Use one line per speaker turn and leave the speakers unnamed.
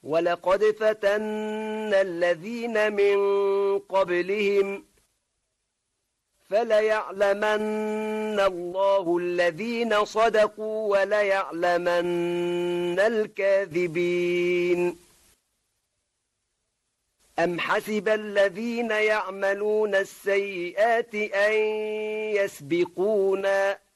ولقد فتنا الذين من قبلهم فليعلمن الله الذين صدقوا وليعلمن الكاذبين أم حسب الذين يعملون السيئات أن يسبقونا